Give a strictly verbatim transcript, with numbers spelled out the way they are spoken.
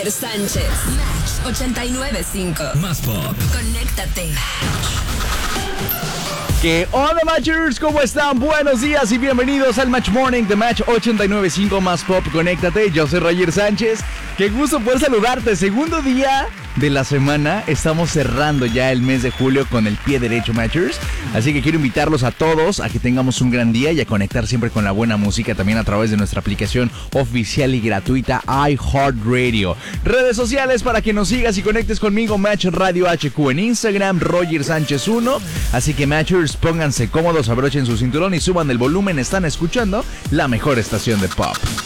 Roger Sánchez. Match ochenta y nueve punto cinco. Más pop. Conéctate. ¿Qué onda, Matchers? ¿Cómo están? Buenos días y bienvenidos al Match Morning de Match ochenta y nueve punto cinco Más Pop. Conéctate, yo soy Roger Sánchez. Qué gusto poder saludarte. Segundo día de la semana. Estamos cerrando ya el mes de julio con el pie derecho, Matchers. Así que quiero invitarlos a todos a que tengamos un gran día y a conectar siempre con la buena música también a través de nuestra aplicación oficial y gratuita iHeartRadio. Redes sociales para que nos sigas y conectes conmigo, Match Radio H Q en Instagram, Roger Sánchez uno. Así que, Matchers, pónganse cómodos, abrochen su cinturón y suban el volumen. Están escuchando la mejor estación de pop.